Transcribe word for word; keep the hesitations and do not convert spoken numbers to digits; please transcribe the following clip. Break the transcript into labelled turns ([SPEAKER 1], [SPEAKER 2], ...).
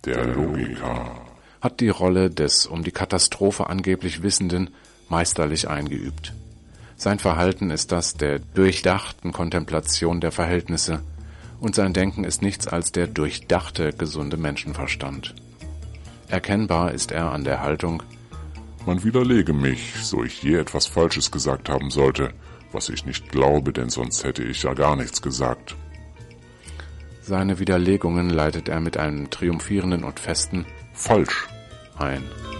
[SPEAKER 1] Der Logiker
[SPEAKER 2] hat die Rolle des um die Katastrophe angeblich Wissenden meisterlich eingeübt. Sein Verhalten ist das der durchdachten Kontemplation der Verhältnisse und sein Denken ist nichts als der durchdachte, gesunde Menschenverstand. Erkennbar ist er an der Haltung:
[SPEAKER 1] Man widerlege mich, so ich je etwas Falsches gesagt haben sollte, was ich nicht glaube, denn sonst hätte ich ja gar nichts gesagt.
[SPEAKER 2] Seine Widerlegungen leitet er mit einem triumphierenden und festen
[SPEAKER 1] Falsch
[SPEAKER 2] ein.